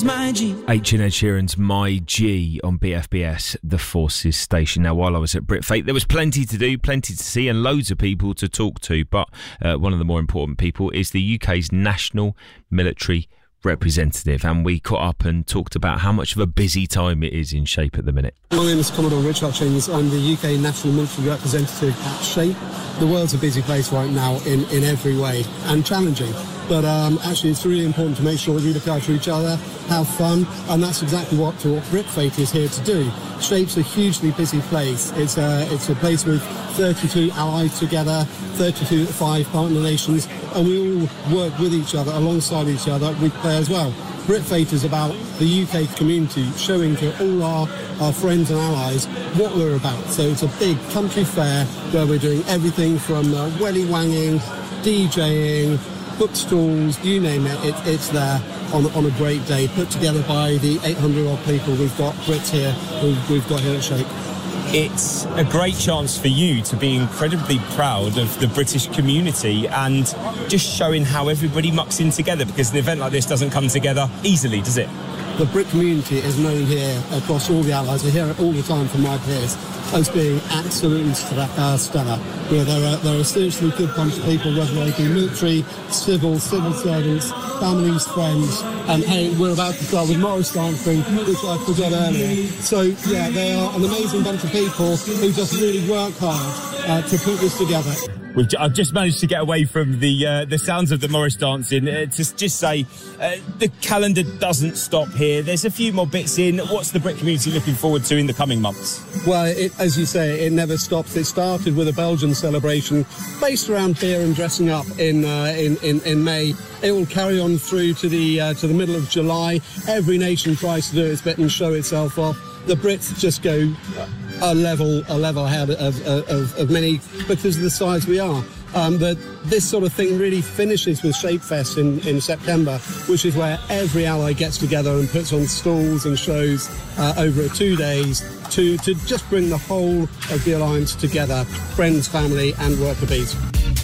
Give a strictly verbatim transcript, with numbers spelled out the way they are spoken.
my G. H and Ed Sheeran's My G on B F B S, the Forces station. Now, while I was at BritFate, there was plenty to do, plenty to see, and loads of people to talk to. But uh, one of the more important people is the U K's National Military Representative, and we caught up and talked about how much of a busy time it is in SHAPE at the minute. My name is Commodore Rich Hutchings. I'm the U K National Military Representative at SHAPE. The world's a busy place right now in, in every way, and challenging. But um, actually it's really important to make sure that we look after each other, have fun, and that's exactly what, what BritFate is here to do. SHAPE's a hugely busy place. It's a, it's a place with thirty-two allies together, thirty-two five partner nations, and we all work with each other, alongside each other. We play as well. BritFate is about the U K community showing to all our, our friends and allies what we're about. So it's a big country fair where we're doing everything from uh, welly-wanging, DJing, bookstalls, you name it, it it's there on, on a great day, put together by the eight hundred odd people we've got, Brits here, who we've got here at SHAPE. It's a great chance for you to be incredibly proud of the British community and just showing how everybody mucks in together, because an event like this doesn't come together easily, does it? The Brit community is known here across all the allies. I hear it all the time from my peers as being absolutely stellar. Uh, stellar. You know, they're, a, they're a seriously good bunch of people, whether they be military, civil, civil servants, families, friends. And hey, we're about to start with Morris dancing, which I forgot earlier. So yeah, they are an amazing bunch of people who just really work hard uh, to put this together. We've, I've just managed to get away from the uh, the sounds of the Morris dancing uh, to just say uh, the calendar doesn't stop here. There's a few more bits in. What's the Brit community looking forward to in the coming months? Well, it, as you say, it never stops. It started with a Belgian celebration based around beer and dressing up in uh, in, in in May. It will carry on through to the uh, to the middle of July. Every nation tries to do its bit and show itself off. The Brits just go a level a level ahead of, of, of many because of the size we are. Um, but this sort of thing really finishes with SHAPEfest in, in September, which is where every ally gets together and puts on stalls and shows uh, over two days to, to just bring the whole of the alliance together, friends, family and worker bees.